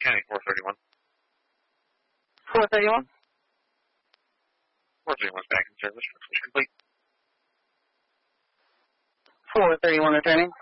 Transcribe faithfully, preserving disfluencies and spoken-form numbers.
County four thirty-one. four thirty-one? four thirty-one is back in service. Complete. four thirty-one returning.